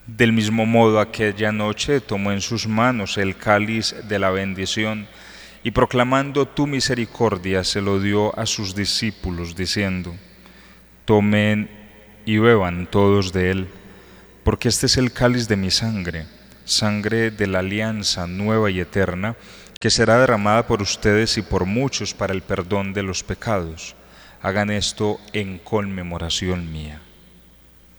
Del mismo modo, aquella noche tomó en sus manos el cáliz de la bendición y proclamando tu misericordia se lo dio a sus discípulos, diciendo: Tomen y beban todos de él, porque este es el cáliz de mi sangre, sangre de la alianza nueva y eterna, que será derramada por ustedes y por muchos para el perdón de los pecados. Hagan esto en conmemoración mía.